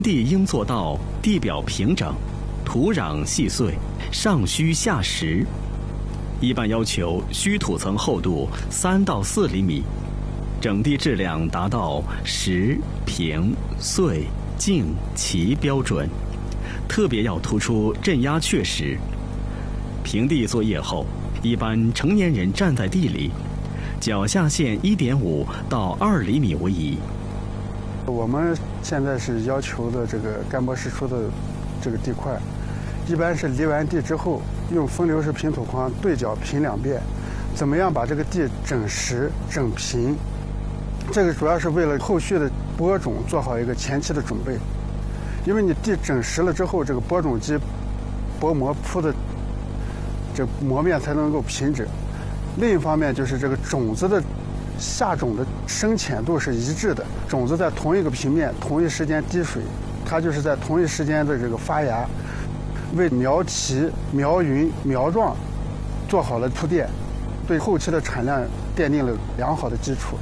地应做到地表平整，土壤细碎，上虚下实。一般要求虚土层厚度3到4厘米，整地质量达到实、平、碎、净、齐标准。特别要突出镇压确实。平地作业后，一般成年人站在地里，脚下陷1.5到2厘米为宜。 我们现在是要求的这个干播释出的这个地块，一般是犁完地之后，用风流式平土框对角平2遍，怎么样把这个地整实整平？这个主要是为了后续的播种做好一个前期的准备。因为你地整实了之后，这个播种机播膜铺的这膜面才能够平整。另一方面就是这个种子的下种的深浅度是一致的，种子在同一个平面、同一时间滴水，它就是在同一时间的这个发芽，为苗齐、苗匀、苗壮做好了铺垫，对后期的产量奠定了良好的基础。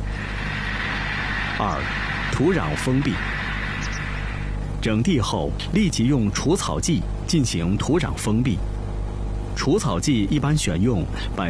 2、土壤封闭。整地后，立即用除草剂进行土壤封闭。除草剂一般选用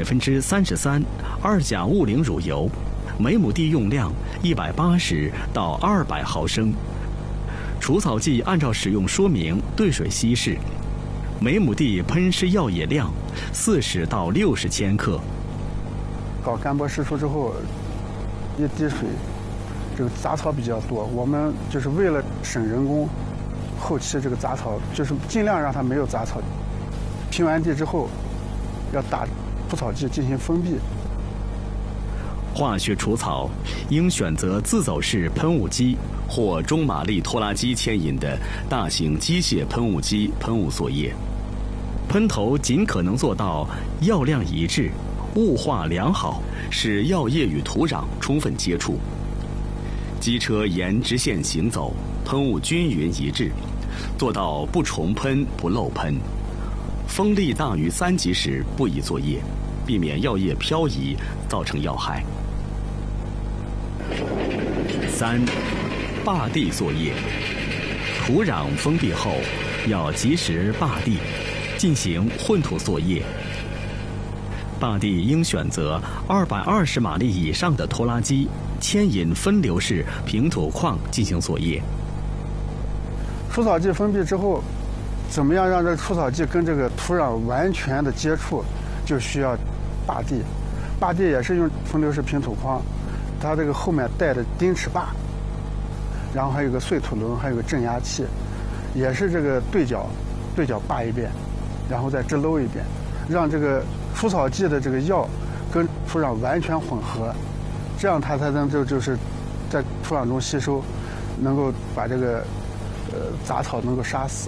33%二甲戊羟乳油，每亩地用量180到200毫升。除草剂按照使用说明兑水稀释，每亩地喷施药液量40到60千克。 搞干播释出之后，一滴水，这个杂草比较多，我们就是为了省人工，后期这个杂草就是尽量让它没有杂草。平完地之后，要打除草剂进行封闭。 化学除草应选择自走式喷雾机或中马力拖拉机牵引的大型机械喷雾机喷雾作业。喷头尽可能做到药量一致，雾化良好，使药液与土壤充分接触。机车沿直线行走，喷雾均匀一致，做到不重喷不漏喷。风力大于3级时不宜作业，避免药液漂移造成药害。3、坝地作业。土壤封闭后，要及时坝地，进行混土作业。坝地应选择220马力以上的拖拉机牵引分流式平土框进行作业。 除草剂封闭之后，怎么样让这个除草剂跟这个土壤完全的接触，就需要坝地。坝地也是用分流式平土框，它这个后面带的钉齿把，然后还有个碎土轮，还有个镇压器，也是这个对角坝一遍，然后再支搂一遍，让这个除草剂的这个药跟土壤完全混合，这样它才能就是在土壤中吸收，能够把这个杂草能够杀死。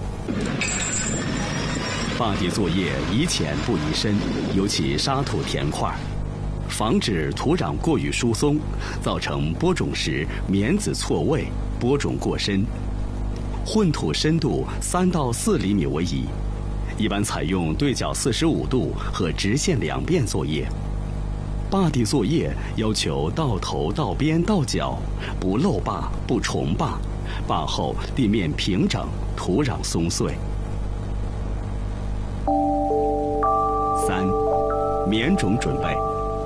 坝地作业宜浅不宜深，尤其沙土田块，防止土壤过于疏松，造成播种时棉籽错位，播种过深。混土深度3到4厘米为宜，一般采用对角45度和直线2遍作业。坝地作业要求到头到边到脚，不漏坝不重坝，坝后地面平整，土壤松碎。3、棉种准备。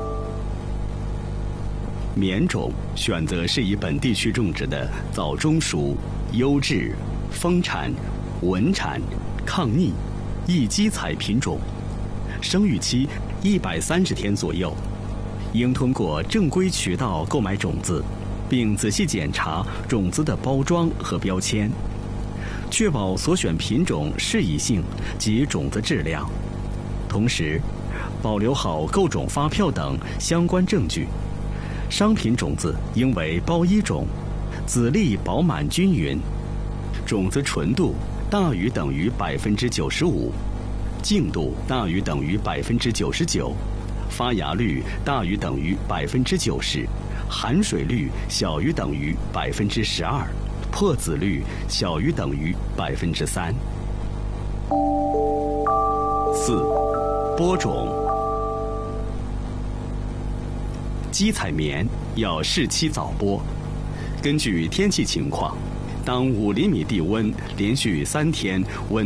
棉种选择适宜本地区种植的早中熟、优质、丰产、稳产、抗逆、易积采品种，生育期130天左右，应通过正规渠道购买种子，并仔细检查种子的包装和标签，确保所选品种适宜性及种子质量，同时保留好购种发票等相关证据。商品种子应为包衣种，籽粒饱满均匀，种子纯度大于等于95%，净度大于等于99%，发芽率大于等于90%，含水率小于等于12%，破籽率小于等于3%。4、播种。基采棉要适期早播，根据天气情况， 当5厘米地温连续3天温